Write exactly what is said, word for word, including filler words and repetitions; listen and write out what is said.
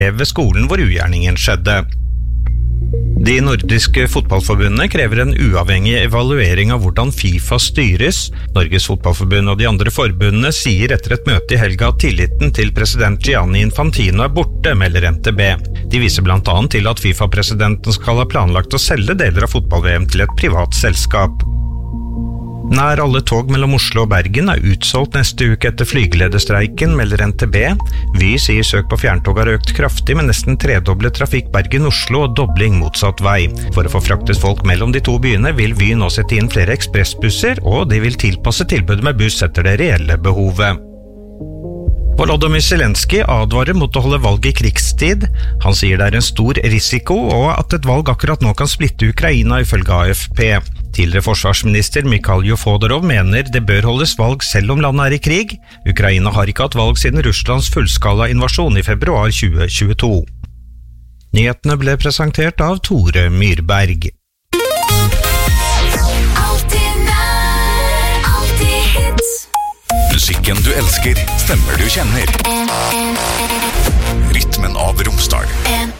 ved skolen hvor ugjerningen skjedde. De nordiske fotballforbundene krever en uavhengig evaluering av hvordan FIFA styres. Norges fotballforbund og de andre forbundene sier etter et møte i helga at tilliten til president Gianni Infantino er borte, melder N T B. De viser blant annet til at FIFA-presidenten skal ha planlagt å selge deler av fotball-V M til et privat selskap. Nær alle tog mellom Oslo og Bergen er utsolgt neste uke etter flygelederstreiken, melder N T B. Vy sier søk på fjerntog har økt kraftig med nesten tredoblet trafikk Bergen-Oslo og dobling motsatt vei. For å få fraktet folk mellom de to byene vil Vy nå sette inn flere ekspressbusser, og de vil tilpasse tilbudet med buss etter det reelle behovet. Volodymyr Zelenskyj advarer mot å holde valg i krigstid. Han sier det er en stor risiko, og at et valg akkurat nå kan splitte Ukraina ifølge A F P. Tidligere forsvarsminister Mikhail Fodorov mener det bør holdes valg selv om landet er i krig. Ukraina har ikke hatt valg siden Russlands fullskala invasjon i februar tjue tjueto. Nyhetene ble presentert av Tore Myrberg. Musikken du elsker, stemmer du kjenner. Rytmen av Romsdal.